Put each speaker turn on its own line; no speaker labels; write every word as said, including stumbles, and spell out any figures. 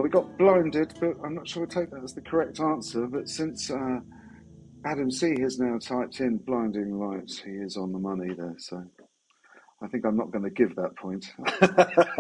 we got blinded, but I'm not sure we take that as the correct answer. But since uh, Adam C has now typed in blinding lights, he is on the money there. So I think I'm not going to give that point.